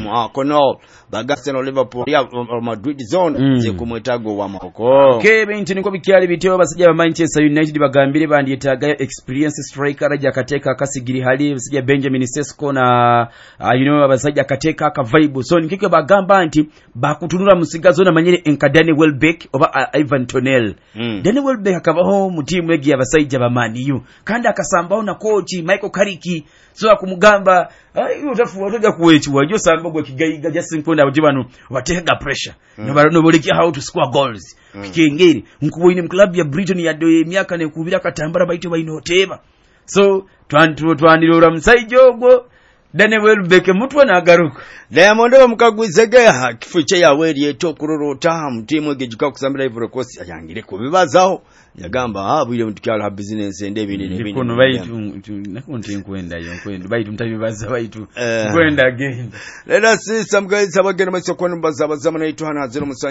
Arsenal bagaseno Liverpool ya Madrid zone zikumwetago wa makoko bintu niko bikyali bityo basajja ba Manchester United bagambire bandiyetaga experience striker raja kateka akasigiri hali basajja Benjamin Sesko na abasajja akateka aka vibe so nkike bagamba nti bakutunula musigazo na manyene enkadane Welbeck oba Ivan Tonel Danny Welbeck akabaho mu team egi abasajja ba Man U kandi akasambaho na coach Michael Carrick so akumugamba utafuwa toja kuwechiwa jo samba gwe kigayiga Justin Konda abujibano watega pressure no bolekia how to score goals kikengeri nkubo ine club ya Britain ya do myaka ne kubira katambara baito bayinoteba so twandilora musaijo gwo Danny Welbeck mutwa na agaruka Diamond omukagwizege kifuche yawe lyeto kurorota mutimu egejika kusambira Ivory Coast ayangire kubibazaho yagamba abwire mutukyala business endebine kono baitu nakonte nkwenda baitu mtabibaza baitu kwenda again let us see some guys abagena masokoni bazabazama na itwana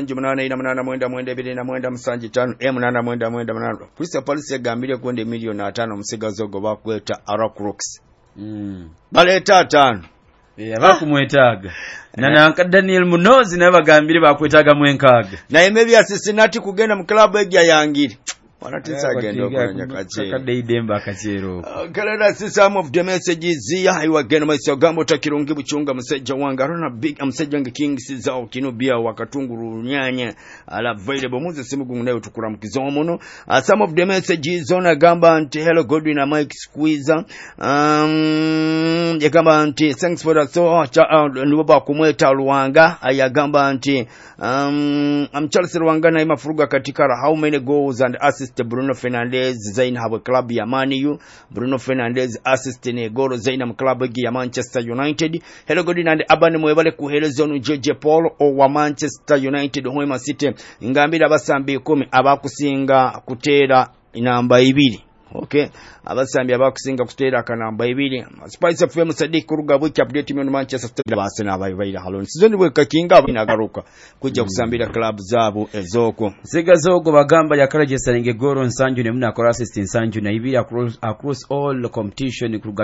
078898225 M885 Crystal Palace yagambire kwende milioni 5 musigazogo bakweta Aracrux baleta 5 bakumwetaga na Daniel Munoz nabagambire bakwetaga mwenkaga na emebi Cincinnati kugenda mu club ejja yangire wanatisa gendo kwenye kachero kakade idemba kachero kalenda some of the messages ya iwagena maisha gambo takirungi buchunga message wanga rona big message wange king sizao kinobia wakatunguru nyanya ala available muze simugungu nayo tukura mukizomono some of the messages ona gamba anti hello Godwin na Mike Squeezer yagamba anti thanks for that so niboba kumweta Luwanga ayagamba anti I'm Charles Luwanga na imafuruga katika how many goals and assists Bruno Fernandes zaina have club ya Man U Bruno Fernandes assist ne golo zaina mu club ya Manchester United hello Godwin and abane mwebale kuheleza onu Jeje Paul o wa Manchester United Hoima City ngambira abasambi 10 abakusinga kutera inamba 2 okay abasambi abakusinga kutera kanamba 2 Spice FM Sadiq Rugabo update mu Manchester City basena abayibaira halon sizoni bwe kakinga abinagaruka kujja kusambira club zabo ezoko zigazogo bagamba ya Karaje Sanenge Goro Nsanju ne muna akora assist Nsanju na ibira across all competition